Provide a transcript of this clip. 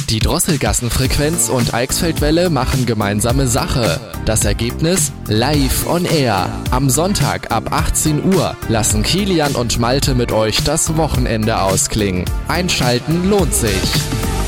Die Drosselgassenfrequenz und Eichsfeldwelle machen gemeinsame Sache. Das Ergebnis? Live on Air. Am Sonntag ab 18 Uhr lassen Kilian und Malte mit euch das Wochenende ausklingen. Einschalten lohnt sich.